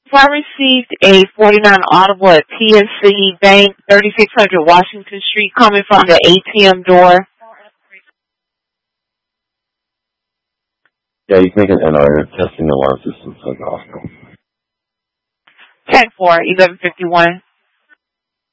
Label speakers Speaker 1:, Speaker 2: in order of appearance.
Speaker 1: So I received a 49 audible at PNC Bank, 3600 Washington Street, coming from the ATM door.
Speaker 2: Yeah, you can make an NR. Testing alarm system.
Speaker 1: 10-4, 1151.